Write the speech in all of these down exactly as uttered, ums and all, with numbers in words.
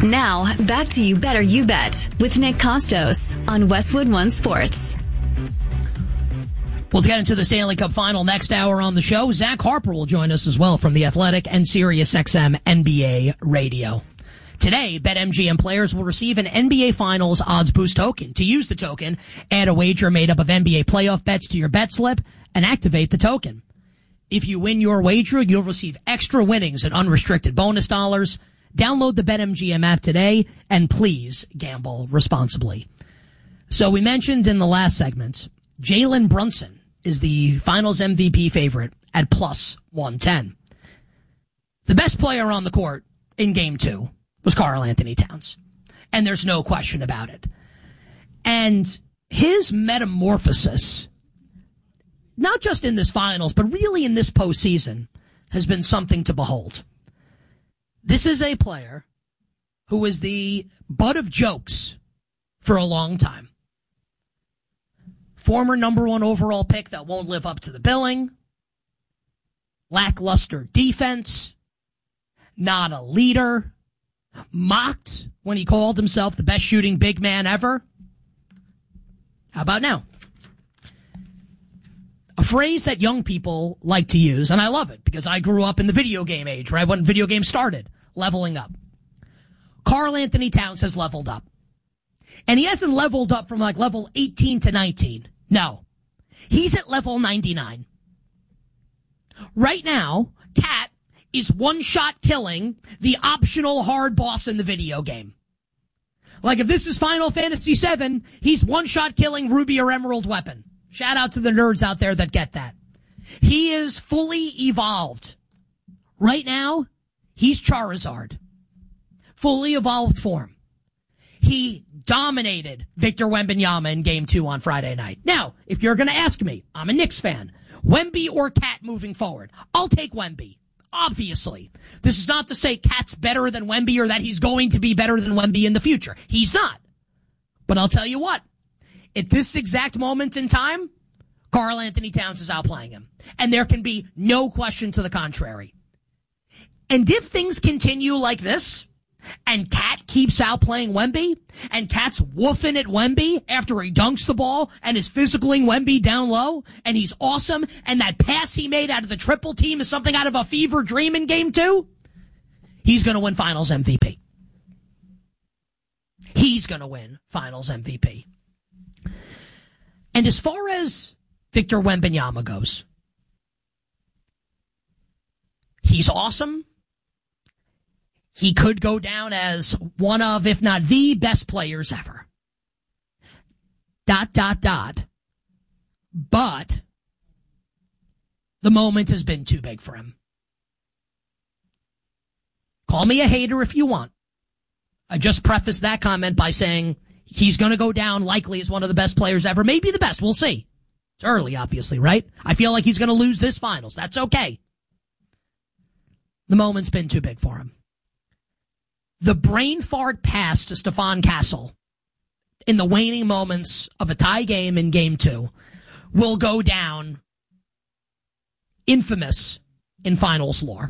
Now, back to You Better You Bet with Nick Costos on Westwood One Sports. We'll get into the Stanley Cup Final next hour on the show. Zach Harper will join us as well from The Athletic and SiriusXM N B A Radio. Today, BetMGM players will receive an N B A Finals odds boost token. To use the token, add a wager made up of N B A playoff bets to your bet slip and activate the token. If you win your wager, you'll receive extra winnings and unrestricted bonus dollars. Download the BetMGM app today, and please gamble responsibly. So we mentioned in the last segment, Jalen Brunson is the Finals M V P favorite at plus one ten. The best player on the court in Game two was Karl Anthony Towns, and there's no question about it. And his metamorphosis, not just in this Finals, but really in this postseason, has been something to behold. This is a player who was the butt of jokes for a long time. Former number one overall pick that won't live up to the billing. Lackluster defense. Not a leader. Mocked when he called himself the best shooting big man ever. How about now? A phrase that young people like to use, and I love it because I grew up in the video game age, right? When video games started, leveling up. Karl Anthony Towns has leveled up. And he hasn't leveled up from like level eighteen to nineteen. No. He's at level ninety-nine. Right now, Cat is one-shot killing the optional hard boss in the video game. Like if this is Final Fantasy seven, he's one-shot killing Ruby or Emerald Weapon. Shout out to the nerds out there that get that. He is fully evolved. Right now, he's Charizard. Fully evolved form. He dominated Victor Wembanyama in Game two on Friday night. Now, if you're going to ask me, I'm a Knicks fan. Wemby or Cat moving forward? I'll take Wemby. Obviously. This is not to say Cat's better than Wemby or that he's going to be better than Wemby in the future. He's not. But I'll tell you what. At this exact moment in time, Karl Anthony Towns is outplaying him. And there can be no question to the contrary. And if things continue like this, and Cat keeps outplaying Wemby, and Cat's woofing at Wemby after he dunks the ball and is physicaling Wemby down low, and he's awesome, and that pass he made out of the triple team is something out of a fever dream in Game two, he's going to win Finals M V P. He's going to win Finals M V P. And as far as Victor Wembanyama goes, he's awesome. He could go down as one of, if not the best players ever. Dot, dot, dot. But the moment has been too big for him. Call me a hater if you want. I just prefaced that comment by saying he's going to go down likely as one of the best players ever. Maybe the best. We'll see. It's early, obviously, right? I feel like he's going to lose this Finals. That's okay. The moment's been too big for him. The brain fart pass to Stephon Castle in the waning moments of a tie game in Game two will go down infamous in Finals lore.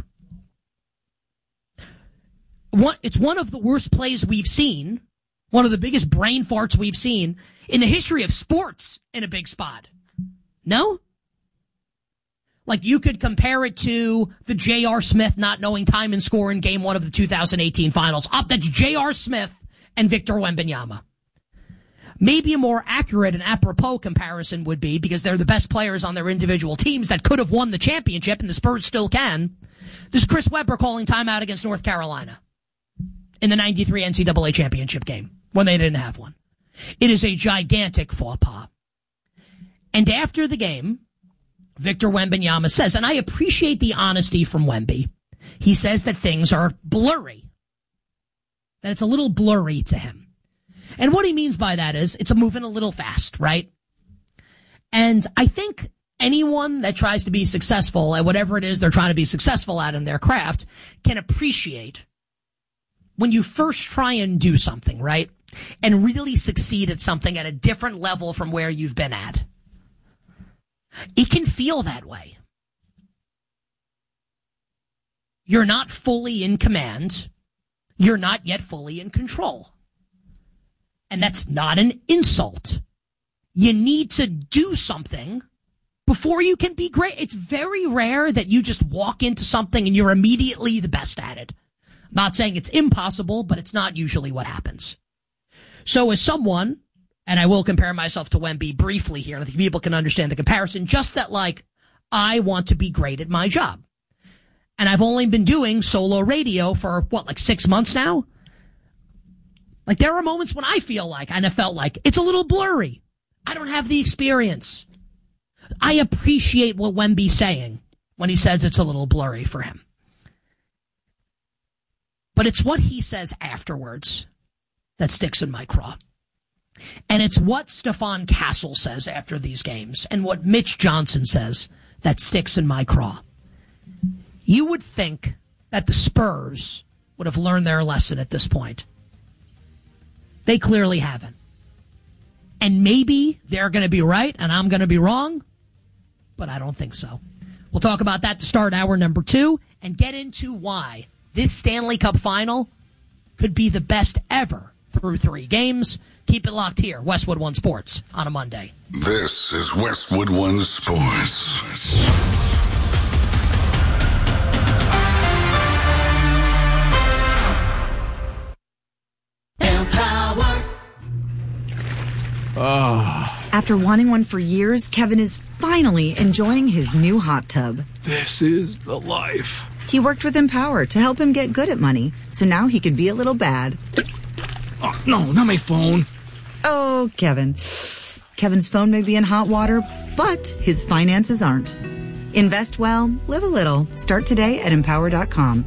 One, it's one of the worst plays we've seen, one of the biggest brain farts we've seen in the history of sports in a big spot. No? Like you could compare it to the J R. Smith not knowing time and score in Game one of the two thousand eighteen Finals. Up, that's J R. Smith and Victor Wembanyama. Maybe a more accurate and apropos comparison would be, because they're the best players on their individual teams that could have won the championship, and the Spurs still can, this is Chris Webber calling timeout against North Carolina in the ninety-three N C double A championship game when they didn't have one. It is a gigantic faux pas. And after the game, Victor Wembanyama says, and I appreciate the honesty from Wemby, he says that things are blurry. That it's a little blurry to him. And what he means by that is it's moving a little fast, right? And I think anyone that tries to be successful at whatever it is they're trying to be successful at in their craft can appreciate when you first try and do something, right? And really succeed at something at a different level from where you've been at. It can feel that way. You're not fully in command. you're not yet fully in control. And that's not an insult. You need to do something before you can be great. It's very rare that you just walk into something and you're immediately the best at it. I'm not saying it's impossible, but it's not usually what happens. So as someone, and I will compare myself to Wemby briefly here, and I think people can understand the comparison, just that, like, I want to be great at my job. And I've only been doing solo radio for, what, like six months now? Like, there are moments when I feel like, and I felt like, it's a little blurry. I don't have the experience. I appreciate what Wemby's saying when he says it's a little blurry for him. But it's what he says afterwards that sticks in my craw. And it's what Stephon Castle says after these games and what Mitch Johnson says that sticks in my craw. You would think that the Spurs would have learned their lesson at this point. They clearly haven't. And maybe they're going to be right and I'm going to be wrong, but I don't think so. We'll talk about that to start hour number two and get into why this Stanley Cup final could be the best ever through three games. Keep it locked here, Westwood One Sports, on a Monday. This is Westwood One Sports. Empower. Oh. After wanting one for years, Kevin is finally enjoying his new hot tub. This is the life. He worked with Empower to help him get good at money, so now he can be a little bad. Oh, no, not my phone. Oh, Kevin. Kevin's phone may be in hot water, but his finances aren't. Invest well, live a little. Start today at empower dot com.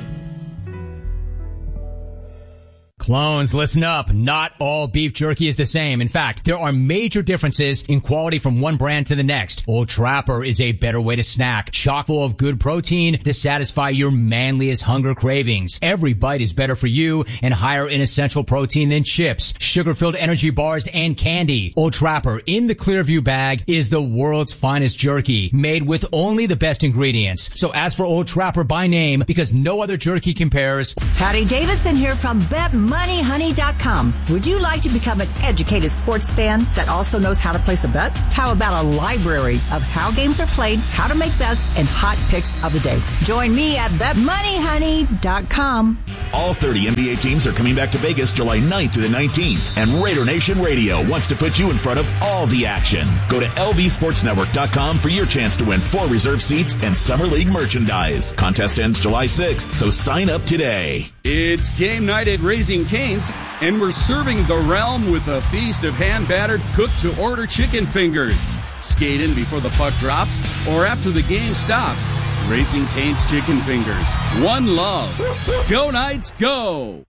Clones, listen up. Not all beef jerky is the same. In fact, there are major differences in quality from one brand to the next. Old Trapper is a better way to snack, chock full of good protein to satisfy your manliest hunger cravings. Every bite is better for you and higher in essential protein than chips, sugar-filled energy bars, and candy. Old Trapper in the Clearview bag is the world's finest jerky, made with only the best ingredients. So ask for Old Trapper by name because no other jerky compares. Patty Davidson here from Bet Money Honey dot com. Would you like to become an educated sports fan that also knows how to place a bet? How about a library of how games are played, how to make bets, and hot picks of the day? Join me at Bet Money Honey dot com. All thirty N B A teams are coming back to Vegas July ninth through the nineteenth, and Raider Nation Radio wants to put you in front of all the action. Go to L V Sports Network dot com for your chance to win four reserve seats and Summer League merchandise. Contest ends July sixth, so sign up today. It's game night at Raising Cane's, and we're serving the realm with a feast of hand-battered, cooked-to-order chicken fingers. Skate in before the puck drops or after the game stops. Raising Cane's Chicken Fingers. One love. Go Knights, go!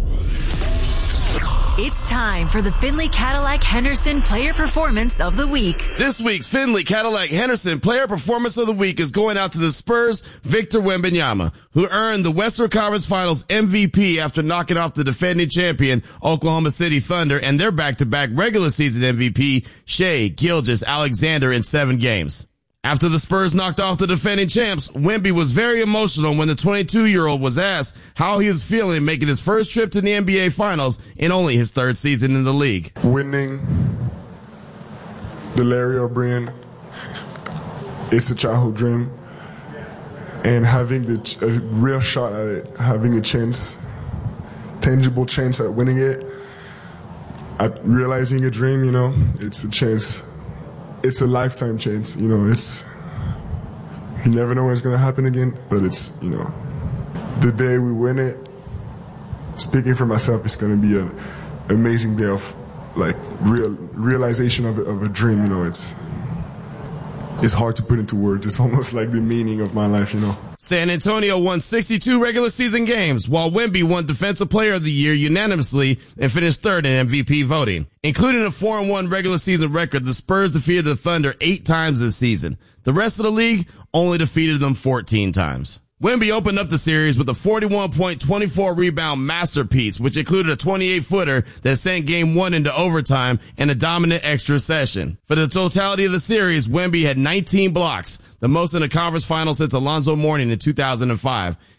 It's time for the Findlay Cadillac Henderson Player Performance of the Week. This week's Findlay Cadillac Henderson Player Performance of the Week is going out to the Spurs' Victor Wembanyama, who earned the Western Conference Finals M V P after knocking off the defending champion Oklahoma City Thunder and their back-to-back regular season M V P Shai Gilgeous-Alexander in seven games. After the Spurs knocked off the defending champs, Wemby was very emotional when the twenty-two-year-old was asked how he was feeling making his first trip to the N B A Finals in only his third season in the league. Winning the Larry O'Brien, it's a childhood dream. And having the, a real shot at it, having a chance, tangible chance at winning it, at realizing a dream, you know, it's a chance. It's a lifetime chance, you know, it's, you never know when it's going to happen again, but it's, you know, the day we win it, speaking for myself, it's going to be an amazing day of, like, real realization of a, of a dream, you know, it's, it's hard to put into words. It's almost like the meaning of my life, you know. San Antonio won sixty-two regular season games, while Wemby won Defensive Player of the Year unanimously and finished third in M V P voting. Including a four and one regular season record, the Spurs defeated the Thunder eight times this season. The rest of the league only defeated them fourteen times. Wemby opened up the series with a forty-one point, twenty-four rebound masterpiece, which included a twenty-eight footer that sent game one into overtime and a dominant extra session. For the totality of the series, Wemby had nineteen blocks, the most in a conference final since Alonzo Mourning in two thousand five.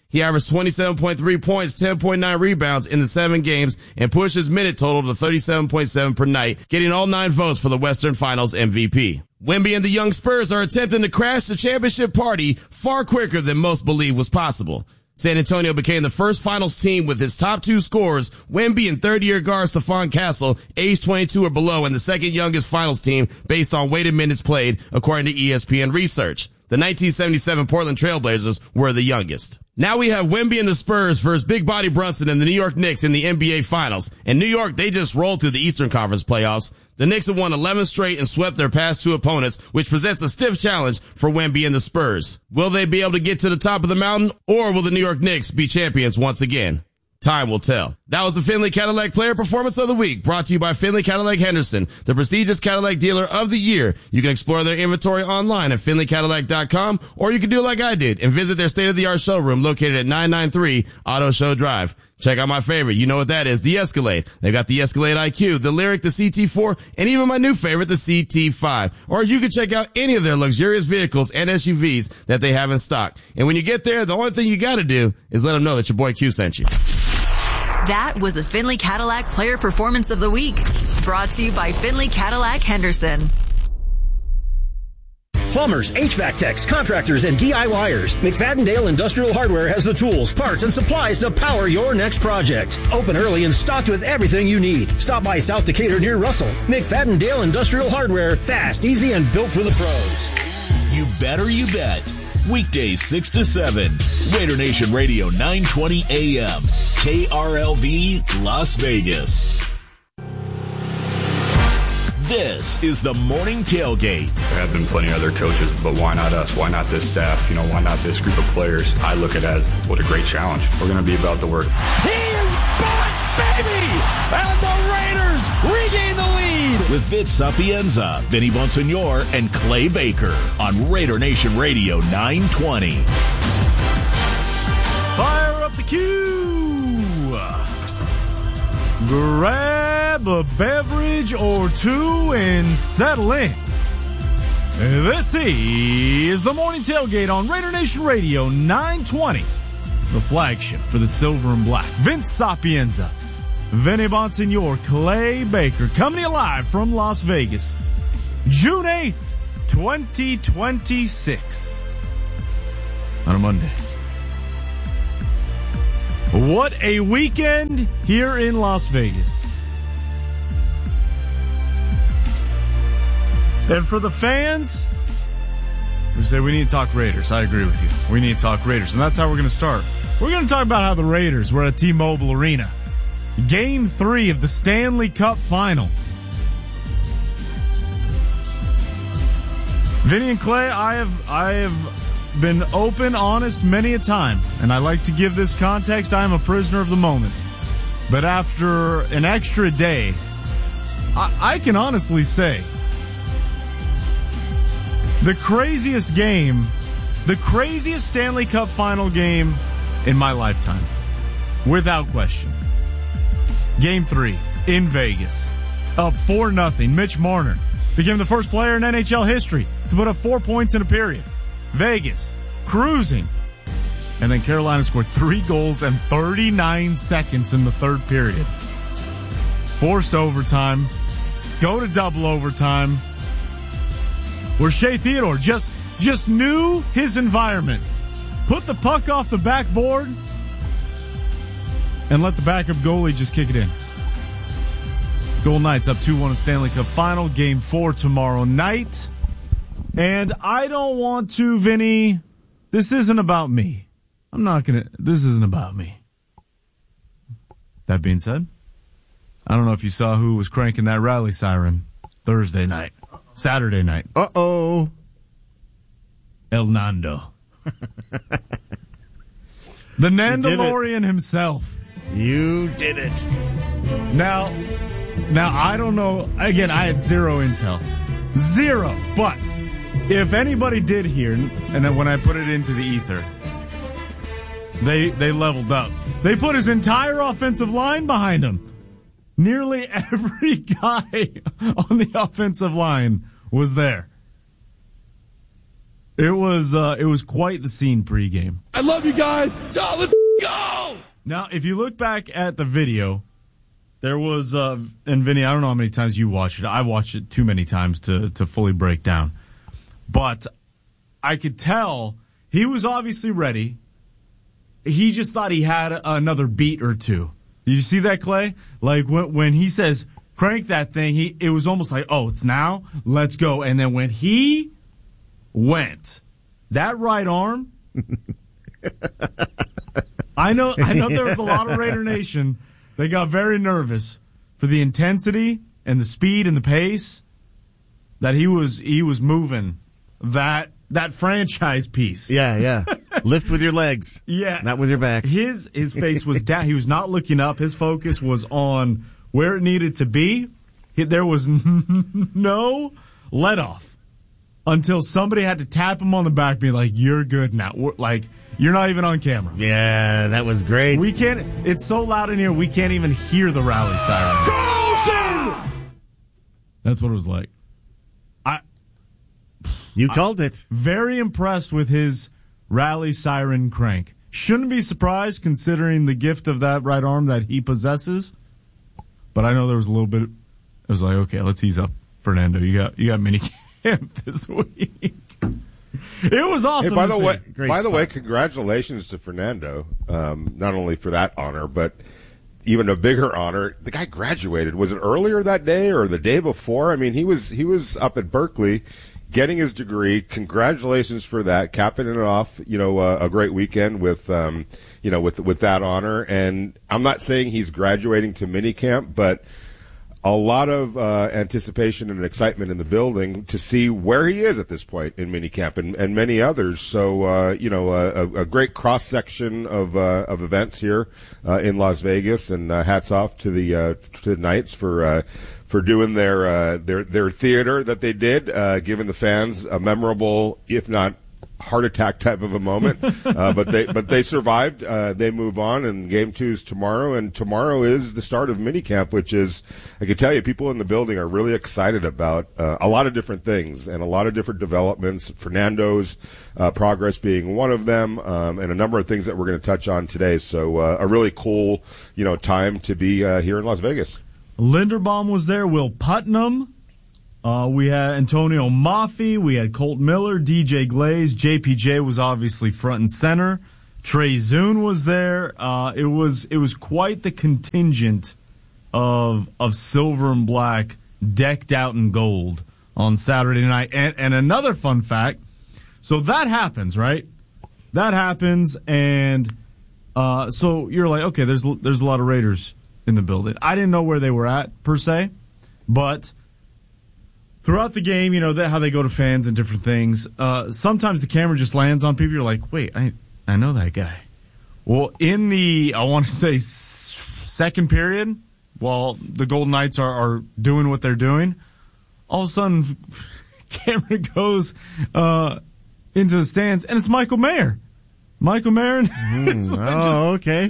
He averaged twenty-seven point three points, ten point nine rebounds in the seven games, and pushed his minute total to thirty-seven point seven per night, getting all nine votes for the Western Finals M V P. Wemby and the young Spurs are attempting to crash the championship party far quicker than most believed was possible. San Antonio became the first finals team with its top two scorers, Wemby and third-year guard Stephon Castle, age twenty-two or below, and the second youngest finals team based on weighted minutes played, according to E S P N research. The nineteen seventy-seven Portland Trailblazers were the youngest. Now we have Wemby and the Spurs versus Big Body Brunson and the New York Knicks in the N B A Finals. In New York, they just rolled through the Eastern Conference playoffs. The Knicks have won eleven straight and swept their past two opponents, which presents a stiff challenge for Wemby and the Spurs. Will they be able to get to the top of the mountain, or will the New York Knicks be champions once again? Time will tell. That was the Finley Cadillac Player Performance of the Week, brought to you by Finley Cadillac Henderson, the prestigious Cadillac dealer of the year. You can explore their inventory online at finley cadillac dot com, or you can do like I did and visit their state-of-the-art showroom located at nine ninety-three Auto Show Drive. Check out my favorite. You know what that is, the Escalade. They've got the Escalade I Q, the Lyric, the C T four, and even my new favorite, the C T five. Or you can check out any of their luxurious vehicles and S U Vs that they have in stock. And when you get there, the only thing you gotta do is let them know that your boy Q sent you. That was the Finley Cadillac Player Performance of the Week, brought to you by Finley Cadillac Henderson. Plumbers, H V A C techs, contractors, and DIYers. McFadden-Dale Industrial Hardware has the tools, parts, and supplies to power your next project. Open early and stocked with everything you need. Stop by South Decatur near Russell. McFadden-Dale Industrial Hardware. Fast, easy, and built for the pros. You better you bet. Weekdays six to seven. Raider Nation Radio nine twenty A M. K R L V Las Vegas. This is the Morning Tailgate. There have been plenty of other coaches, but why not us? Why not this staff? You know, why not this group of players? I look at it as, what a great challenge. We're going to be about the work. He is back, baby! And the Raiders regain the lead! With Vince Sapienza, Vinny Bonsignor, and Clay Baker on Raider Nation Radio nine twenty. Fire up the cue! Grab a beverage or two and settle in. This is the Morning Tailgate on Raider Nation Radio nine twenty. The flagship for the silver and black. Vince Sapienza, Vinny Bonsignor, Clay Baker, coming to you live from Las Vegas, June eighth, twenty twenty-six, on a Monday. What a weekend here in Las Vegas. And for the fans, we say we need to talk Raiders. I agree with you. We need to talk Raiders. And that's how we're going to start. We're going to talk about how the Raiders were at T-Mobile Arena. Game three of the Stanley Cup Final. Vinny and Clay, I have, I have been open, honest many a time, and I like to give this context. I am a prisoner of the moment. But after an extra day, I, I can honestly say the craziest game, the craziest Stanley Cup Final game in my lifetime, without question. Game three in Vegas, up four nothing. Mitch Marner became the first player in N H L history to put up four points in a period. Vegas cruising. And then Carolina scored three goals in thirty-nine seconds in the third period. Forced overtime. Go to double overtime. Where Shea Theodore just, just knew his environment. Put the puck off the backboard and let the backup goalie just kick it in. Golden Knights up two one in Stanley Cup Final. Game four tomorrow night. And I don't want to, Vinny, this isn't about me. I'm not going to, this isn't about me. That being said, I don't know if you saw who was cranking that rally siren Thursday night, Saturday night. Uh-oh. El Nando. The Nandalorian himself. You did it. Now, now I don't know, again, I had zero intel. Zero, but if anybody did hear, and then when I put it into the ether, they they leveled up. They put his entire offensive line behind him. Nearly every guy on the offensive line was there. It was uh, it was quite the scene pregame. I love you guys. Oh, let's go. Now, if you look back at the video, there was, uh, and Vinny, I don't know how many times you watched it. I watched it too many times to, to fully break down. But I could tell he was obviously ready. He just thought he had another beat or two. Did you see that, Clay? Like when, when he says, crank that thing, he it was almost like, oh, it's now? Let's go. And then when he went, that right arm, I know I know there was a lot of Raider Nation. They got very nervous for the intensity and the speed and the pace that he was he was moving that that franchise piece. Yeah, yeah. Lift with your legs. Yeah. Not with your back. His his face was down. He was not looking up. His focus was on where it needed to be. There was no let off until somebody had to tap him on the back, be like, "You're good now." Like, you're not even on camera. Yeah, that was great. We can't. It's so loud in here, we can't even hear the rally siren. Carlson! That's what it was like. I. You called it. Very impressed with his rally siren crank. Shouldn't be surprised considering the gift of that right arm that he possesses. But I know there was a little bit. I was like, okay, let's ease up, Fernando. You got you got mini camp this week. It was awesome. Hey, by to the see. way, Great by the spot. way, congratulations to Fernando. Um, not only for that honor, but even a bigger honor. The guy graduated. Was it earlier that day or the day before? I mean, he was he was up at Berkeley, getting his degree. Congratulations for that, capping it off. You know, uh, a great weekend with um, you know with with that honor. And I'm not saying he's graduating to minicamp, but a lot of uh, anticipation and excitement in the building to see where he is at this point in minicamp and, and many others. So, uh, you know, a, a great cross-section of uh, of events here uh, in Las Vegas, and uh, hats off to the uh, to the Knights for uh, for doing their uh, their their theater that they did, uh, giving the fans a memorable, if not heart attack type of a moment, uh, but they but they survived. Uh, they move on, and game two is tomorrow, and tomorrow is the start of minicamp, which is, I can tell you, people in the building are really excited about uh, a lot of different things and a lot of different developments. Fernando's uh, progress being one of them, um, and a number of things that we're going to touch on today. So uh, a really cool, you know, time to be uh, here in Las Vegas. Linderbaum was there. Will Putnam. Uh, we had Antonio Maffei, we had Colt Miller, D J Glaze, J P J was obviously front and center. Trey Zune was there. Uh, it was it was quite the contingent of of silver and black, decked out in gold on Saturday night. And, and another fun fact, so that happens, right? That happens, and uh, so you're like, okay, there's there's a lot of Raiders in the building. I didn't know where they were at per se, but throughout the game, you know, that how they go to fans and different things. Uh, sometimes the camera just lands on people. You're like, wait, I I know that guy. Well, in the, I want to say, s- second period, while the Golden Knights are, are doing what they're doing, all of a sudden, camera goes uh, into the stands, and it's Michael Mayer. Michael Mayer. Mm, oh, okay.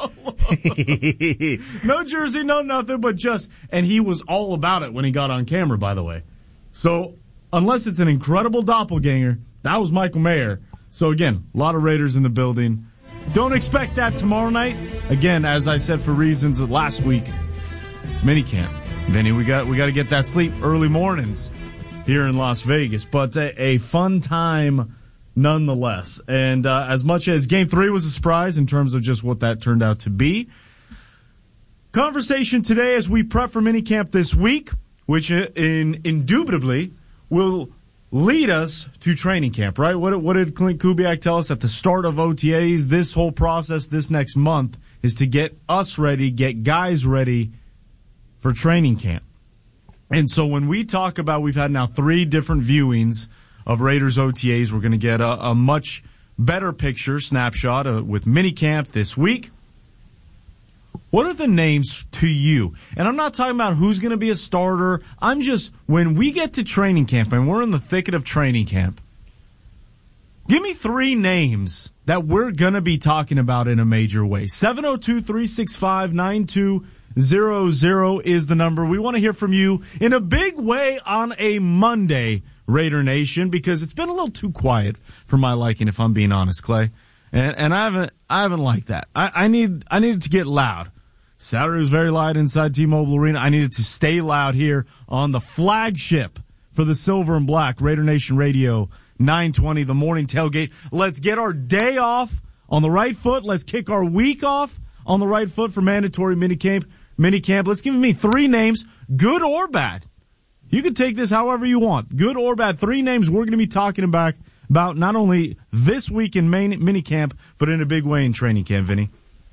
No jersey, no nothing, but just, and he was all about it when he got on camera, by the way. So, unless it's an incredible doppelganger, that was Michael Mayer. So, again, a lot of Raiders in the building. Don't expect that tomorrow night. Again, as I said for reasons of last week, it's minicamp. Vinny, we got we got to get that sleep early mornings here in Las Vegas. But a, a fun time nonetheless. And uh, as much as Game three was a surprise in terms of just what that turned out to be, conversation today as we prep for minicamp this week, which in, indubitably will lead us to training camp, right? What, what did Clint Kubiak tell us at the start of O T As? This whole process this next month is to get us ready, get guys ready for training camp. And so when we talk about, we've had now three different viewings of Raiders O T As, we're going to get a, a much better picture, snapshot of, with minicamp this week. What are the names to you? And I'm not talking about who's going to be a starter. I'm just, when we get to training camp and we're in the thicket of training camp, give me three names that we're going to be talking about in a major way. seven oh two, three six five, nine two zero zero is the number. We want to hear from you in a big way on a Monday, Raider Nation, because it's been a little too quiet for my liking, if I'm being honest, Clay. And, and I haven't, I haven't liked that. I, I need, I needed to get loud. Saturday was very loud inside T-Mobile Arena. I needed to stay loud here on the flagship for the Silver and Black, Raider Nation Radio, nine twenty, the morning tailgate. Let's get our day off on the right foot. Let's kick our week off on the right foot for mandatory minicamp. Minicamp. Let's give me three names, good or bad. You can take this however you want, good or bad. Three names we're going to be talking about, about not only this week in main minicamp, but in a big way in training camp, Vinny.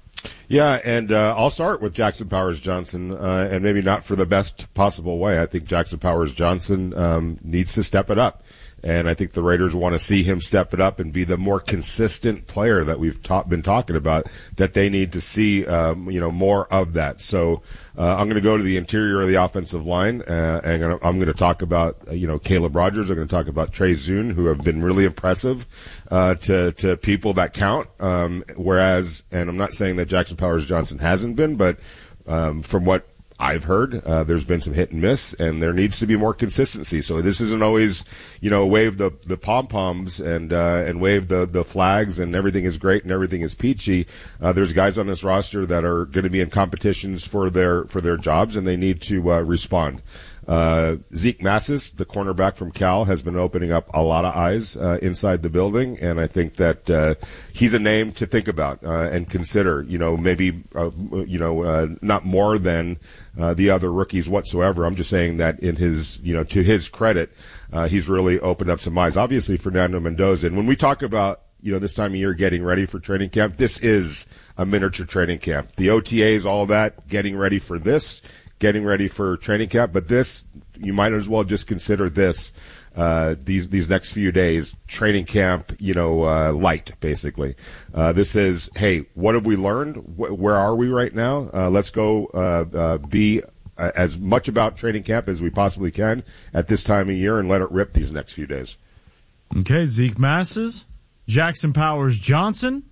Yeah, and uh, I'll start with Jackson Powers Johnson, uh, and maybe not for the best possible way. I think Jackson Powers Johnson um, needs to step it up. And I think the Raiders want to see him step it up and be the more consistent player that we've ta- been talking about, that they need to see, um, you know, more of that. So uh, I'm going to go to the interior of the offensive line, uh, and I'm going to talk about, uh, you know, Caleb Rogers. I'm going to talk about Trey Zune, who have been really impressive uh, to, to people that count. Um, whereas, and I'm not saying that Jackson Powers Johnson hasn't been, but um, from what I've heard, uh, there's been some hit and miss, and there needs to be more consistency. So this isn't always, you know, wave the, the pom-poms and, uh, and wave the, the flags and everything is great and everything is peachy. Uh, there's guys on this roster that are going to be in competitions for their, for their jobs, and they need to, uh, respond. Uh, Zeke Massis, the cornerback from Cal, has been opening up a lot of eyes uh, inside the building, and I think that uh, he's a name to think about uh, and consider. You know, maybe uh, you know uh, not more than uh, the other rookies whatsoever. I'm just saying that in his, you know, to his credit, uh, he's really opened up some eyes. Obviously, Fernando Mendoza. And when we talk about, you know, this time of year getting ready for training camp, this is a miniature training camp. The O T As, all that, getting ready for this. Getting ready for training camp, but this, you might as well just consider this, uh, these, these next few days, training camp, you know, uh, light, basically. Uh, this is, hey, what have we learned? Wh- where are we right now? Uh, let's go, uh, uh, be uh, as much about training camp as we possibly can at this time of year and let it rip these next few days. Okay, Zeke Massis, Jackson Powers Johnson.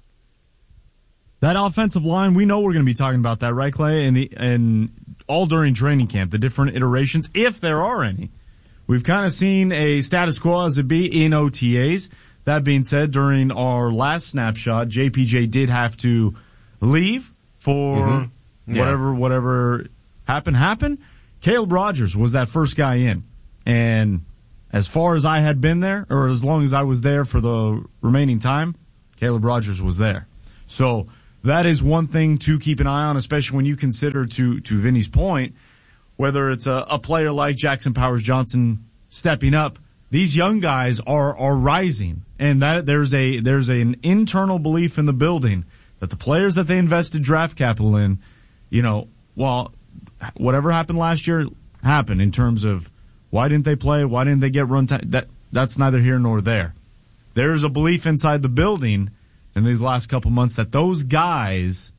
That offensive line, we know we're going to be talking about that, right, Clay? And, the, and all during training camp, the different iterations, if there are any. We've kind of seen a status quo as it be in O T As. That being said, during our last snapshot, J P J did have to leave for mm-hmm. yeah. whatever whatever happened, happened. Caleb Rogers was that first guy in. And as far as I had been there, or as long as I was there for the remaining time, Caleb Rogers was there. So that is one thing to keep an eye on, especially when you consider, to, to Vinny's point, whether it's a, a player like Jackson Powers Johnson stepping up. These young guys are are rising, and that there's a there's a, an internal belief in the building that the players that they invested draft capital in, you know, well, whatever happened last year happened in terms of why didn't they play, why didn't they get run time. That that's neither here nor there. There's a belief inside the building in these last couple months that those guys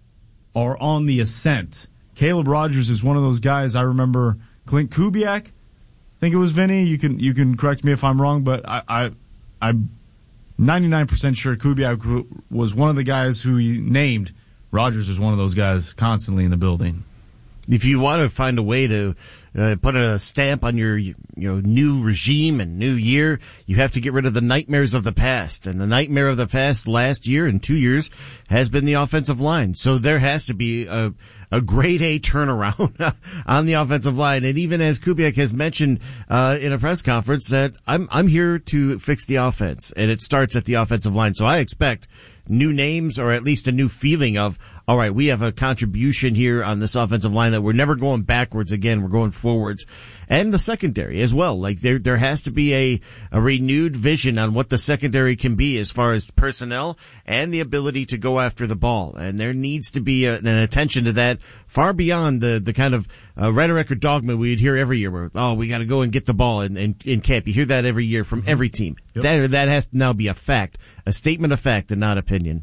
are on the ascent. Caleb Rogers is one of those guys. I remember Clint Kubiak, I think it was Vinny. You can you can correct me if I'm wrong, but I, I I'm ninety-nine percent sure Kubiak was one of the guys who he named. Rogers is one of those guys constantly in the building. If you want to find a way to uh, put a stamp on your you know new regime and new year, you have to get rid of the nightmares of the past. And the nightmare of the past last year and two years has been the offensive line. So there has to be a, a grade A turnaround on the offensive line. And even as Kubiak has mentioned uh, in a press conference, that I'm I'm here to fix the offense, and it starts at the offensive line. So I expect new names, or at least a new feeling of, all right, we have a contribution here on this offensive line that we're never going backwards again, we're going forwards. And the secondary as well. Like there, there has to be a, a renewed vision on what the secondary can be as far as personnel and the ability to go after the ball. And there needs to be a, an attention to that far beyond the, the kind of uh, rhetoric or dogma we'd hear every year where, oh, we got to go and get the ball in, in, in camp. You hear that every year from every team. Yep. That, that has to now be a fact, a statement of fact and not opinion.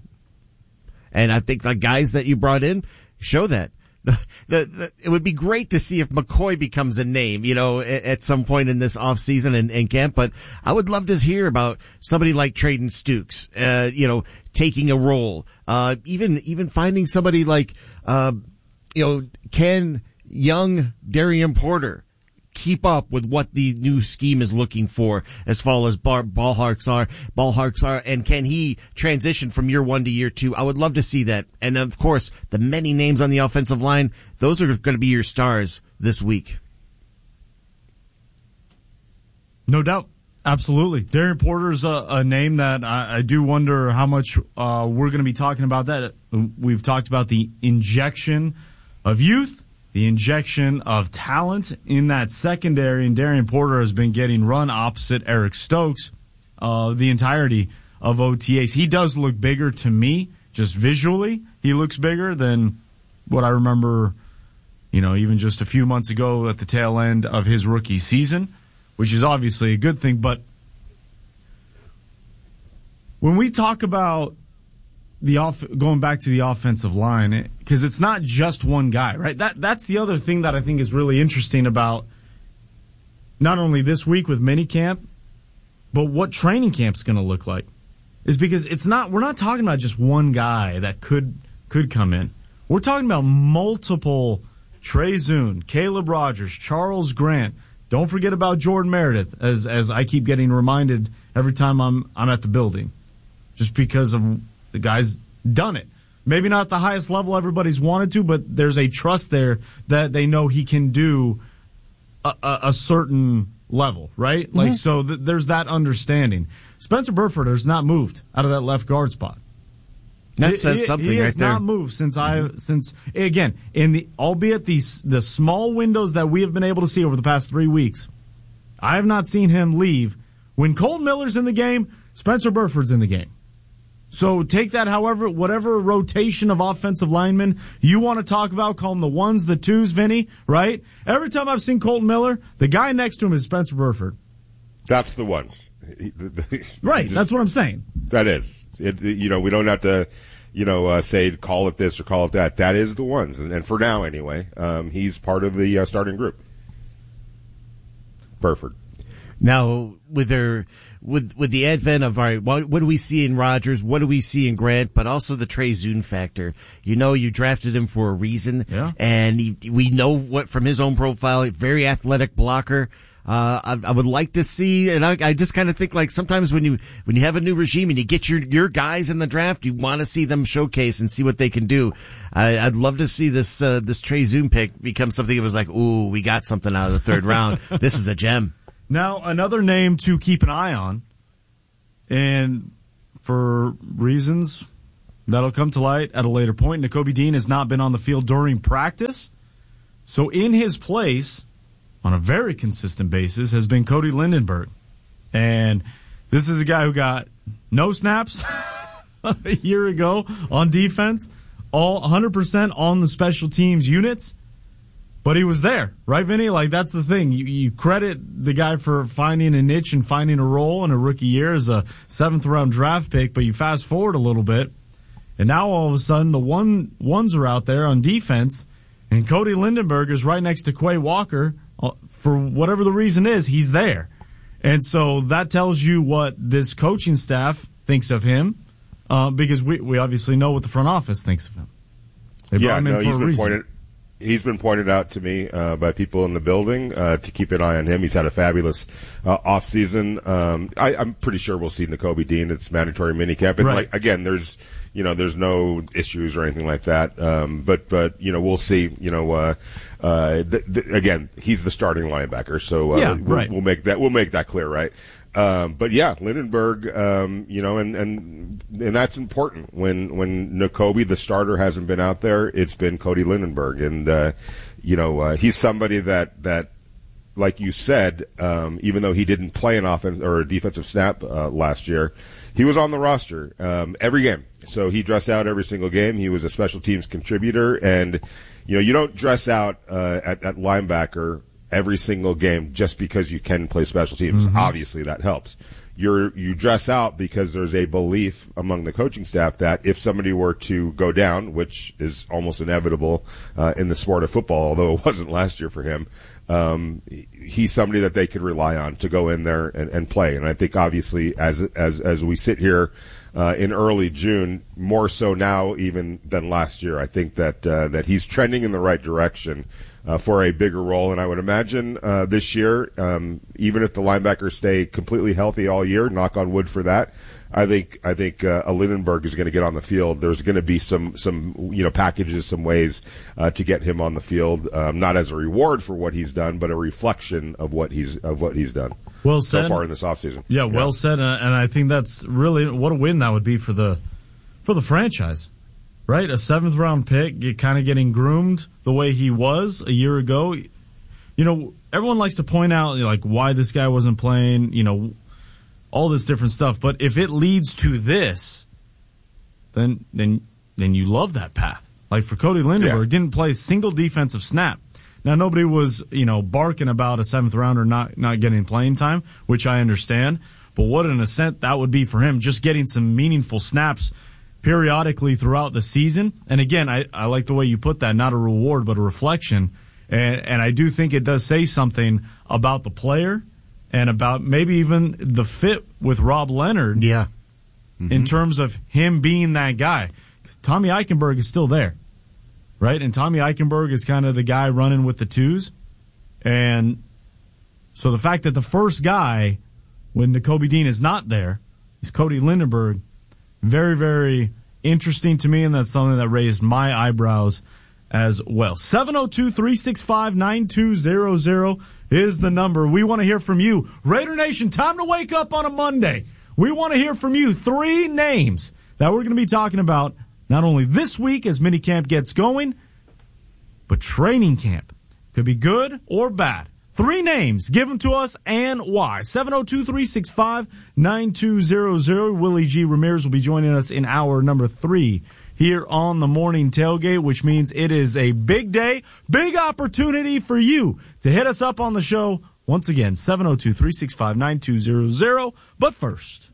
And I think the guys that you brought in show that. The, the, the, it would be great to see if McCoy becomes a name, you know, at, at some point in this off season and, and camp. But I would love to hear about somebody like Trayden Stukes, uh, you know, taking a role. Uh, even, even finding somebody like, uh, you know, can young Darian Porter keep up with what the new scheme is looking for as far as bar, ball hawks are, ball hawks are, and can he transition from year one to year two? I would love to see that. And of course, the many names on the offensive line, those are going to be your stars this week. No doubt. Absolutely. Darian Porter's a, a name that I, I do wonder how much uh, we're going to be talking about that. We've talked about the injection of youth, the injection of talent in that secondary, and Darian Porter has been getting run opposite Eric Stokes uh, the entirety of O T As. He does look bigger to me, just visually. He looks bigger than what I remember, you know, even just a few months ago at the tail end of his rookie season, which is obviously a good thing. But when we talk about the off, going back to the offensive line, because it, it's not just one guy, right? That that's the other thing that I think is really interesting about not only this week with minicamp, but what training camp's going to look like, is because it's not. We're not talking about just one guy that could could come in. We're talking about multiple. Trey Zune, Caleb Rogers, Charles Grant. Don't forget about Jordan Meredith, as as I keep getting reminded every time I'm I'm at the building, just because of the guy's done it. Maybe not at the highest level everybody's wanted to, but there's a trust there that they know he can do a, a, a certain level, right? Mm-hmm. Like so, th- there's that understanding. Spencer Burford has not moved out of that left guard spot. That says he, something he right has there. Not moved since I since again in the albeit the the small windows that we have been able to see over the past three weeks. I have not seen him leave. When Colton Miller's in the game, Spencer Burford's in the game. So take that, however, whatever rotation of offensive linemen you want to talk about, call them the ones, the twos, Vinny. Right? Every time I've seen Colton Miller, the guy next to him is Spencer Burford. That's the ones. Right. Just, that's what I'm saying. That is. It, you know, we don't have to, you know, uh, say call it this or call it that. That is the ones, and, and for now anyway, um, he's part of the uh, starting group. Burford. Now, with their with with the advent of all right, what, what do we see in Rodgers? What do we see in Grant? But also the Trey Zune factor. You know, you drafted him for a reason, yeah. and he, we know what from his own profile. Very athletic blocker. Uh, I, I would like to see, and I, I just kind of think like sometimes when you when you have a new regime and you get your your guys in the draft, you want to see them showcase and see what they can do. I, I'd love to see this uh, this Trey Zune pick become something that was like, ooh, we got something out of the third round. This is a gem. Now another name to keep an eye on, and for reasons that'll come to light at a later point, Nakobe Dean has not been on the field during practice, so in his place, on a very consistent basis, has been Cody Lindenberg. And this is a guy who got no snaps a year ago on defense, all one hundred percent on the special teams units, but he was there, right, Vinny? Like, that's the thing. You, you credit the guy for finding a niche and finding a role in a rookie year as a seventh-round draft pick, but you fast forward a little bit, and now all of a sudden the one ones are out there on defense, and Cody Lindenberg is right next to Quay Walker. For whatever the reason is, he's there. And so that tells you what this coaching staff thinks of him, uh, because we, we obviously know what the front office thinks of him. They brought yeah, him in no, for he's a been reason. pointed. He's been pointed out to me uh, by people in the building uh, to keep an eye on him. He's had a fabulous uh, off season. Um, I, I'm pretty sure we'll see Nakobe Dean. It's mandatory minicamp, and Right. like again, there's you know there's no issues or anything like that. Um, but but you know we'll see. You know uh, uh, th- th- again, he's the starting linebacker, so uh, Yeah, we'll, right. we'll make that we'll make that clear, right? Um, but yeah, Lindenberg, um, you know, and, and and that's important when when Nakobe, the starter, hasn't been out there. It's been Cody Lindenberg, and uh, you know uh, he's somebody that that, like you said, um, even though he didn't play an offense or a defensive snap uh, last year, he was on the roster um, every game. So he dressed out every single game. He was a special teams contributor, and you know you don't dress out uh, at, at linebacker every single game just because you can play special teams. Mm-hmm. Obviously, that helps. You're you dress out because there's a belief among the coaching staff that if somebody were to go down, which is almost inevitable uh, in the sport of football, although it wasn't last year for him, um, he's somebody that they could rely on to go in there and, and play. And I think obviously, as as as we sit here uh, in early June, more so now even than last year. I think that uh, that he's trending in the right direction uh, for a bigger role. And I would imagine uh, this year, um, even if the linebackers stay completely healthy all year, knock on wood for that, I think I think uh, Lindenberg is going to get on the field. There's going to be some some you know packages, some ways uh, to get him on the field, um, not as a reward for what he's done, but a reflection of what he's of what he's done. Well said. So far in this offseason. Yeah, well yeah. said, and I think that's really what a win that would be for the for the franchise, right? A seventh round pick, get, kind of getting groomed the way he was a year ago. You know, everyone likes to point out like why this guy wasn't playing. You know. All this different stuff, but if it leads to this, then then then you love that path. Like for Cody Lindenberg, yeah. didn't play a single defensive snap. Now nobody was you know barking about a seventh rounder not not getting playing time, which I understand. But what an ascent that would be for him, just getting some meaningful snaps periodically throughout the season. And again, I, I like the way you put that, not a reward but a reflection. And and I do think it does say something about the player. And about maybe even the fit with Rob Leonard, yeah, mm-hmm. in terms of him being that guy. 'Cause Tommy Eichenberg is still there, right? And Tommy Eichenberg is kind of the guy running with the twos. And so the fact that the first guy, when Nakobe Dean is not there, is Cody Lindenberg, very, very interesting to me, and that's something that raised my eyebrows as well. seven oh two, three six five, nine two zero zero is the number. We want to hear from you. Raider Nation, time to wake up on a Monday. We want to hear from you. Three names that we're going to be talking about not only this week as minicamp gets going, but training camp. Could be good or bad. Three names. Give them to us and why. seven oh two, three six five, nine two zero zero. Willie G. Ramirez will be joining us in hour number three here on the Morning Tailgate, which means it is a big day, big opportunity for you to hit us up on the show. Once again, seven oh two, three six five, nine two zero zero. But first.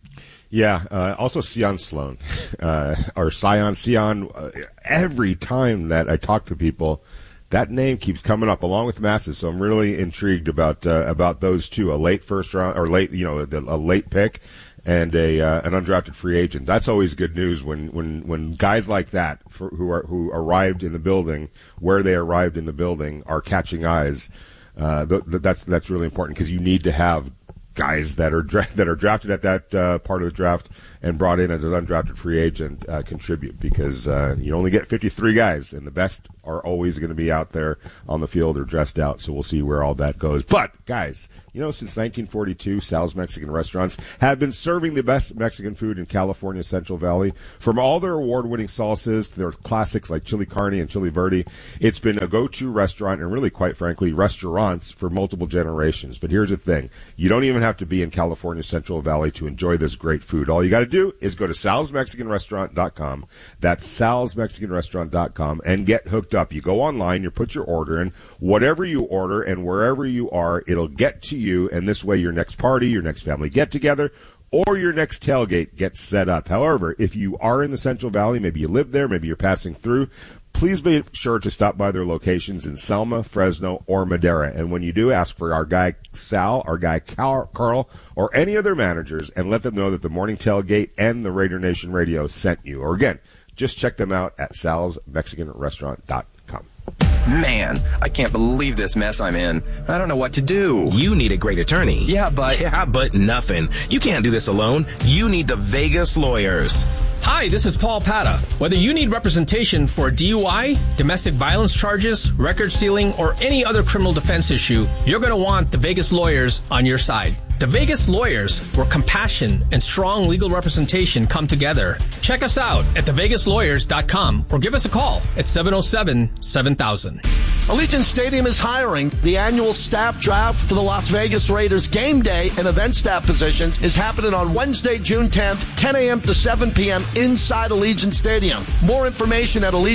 Yeah, uh, also Sion Sloan, uh, or Sion, Sion. Uh, every time that I talk to people, that name keeps coming up along with Masses. So I'm really intrigued about uh, about those two, a late first round, or late, you know, a late pick. And a uh, an undrafted free agent. That's always good news when when, when guys like that for, who are who arrived in the building where they arrived in the building are catching eyes. Uh, th- th- that's that's really important because you need to have guys that are dra- that are drafted at that uh, part of the draft and brought in as an undrafted free agent uh, contribute because uh, you only get fifty-three guys, and the best are always going to be out there on the field or dressed out. So we'll see where all that goes. But guys, you know, since nineteen forty-two, Sal's Mexican Restaurants have been serving the best Mexican food in California's Central Valley. From all their award-winning salsas to their classics like chili carne and chili verde, it's been a go-to restaurant and really, quite frankly, restaurants for multiple generations. But here's the thing. You don't even have to be in California's Central Valley to enjoy this great food. All you got to do is go to sals mexican restaurant dot com. That's sals mexican restaurant dot com and get hooked up. You go online, you put your order in, whatever you order and wherever you are, it'll get to you, and this way your next party, your next family get-together, or your next tailgate gets set up. However, if you are in the Central Valley, maybe you live there, maybe you're passing through, please be sure to stop by their locations in Selma, Fresno, or Madera. And when you do, ask for our guy Sal, our guy Carl, or any other managers, and let them know that the Morning Tailgate and the Raider Nation Radio sent you. Or again, just check them out at sals mexican restaurant dot com. Man, I can't believe this mess I'm in. I don't know what to do. You need a great attorney. Yeah, but... Yeah, but nothing. You can't do this alone. You need the Vegas Lawyers. Hi, this is Paul Pata. Whether you need representation for D U I, domestic violence charges, record sealing, or any other criminal defense issue, you're going to want the Vegas Lawyers on your side. The Vegas Lawyers, where compassion and strong legal representation come together. Check us out at the vegas lawyers dot com or give us a call at seven oh seven, seven thousand. Allegiant Stadium is hiring. The annual staff draft for the Las Vegas Raiders game day and event staff positions is happening on Wednesday, June tenth, ten a.m. to seven p.m. inside Allegiant Stadium. More information at Allegiant